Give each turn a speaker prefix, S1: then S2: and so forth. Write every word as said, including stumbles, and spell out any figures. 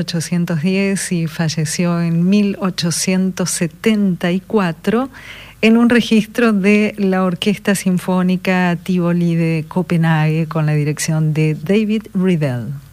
S1: ochocientos diez y falleció en mil ochocientos setenta y cuatro en un registro de la Orquesta Sinfónica Tivoli de Copenhague con la dirección de David Riedel.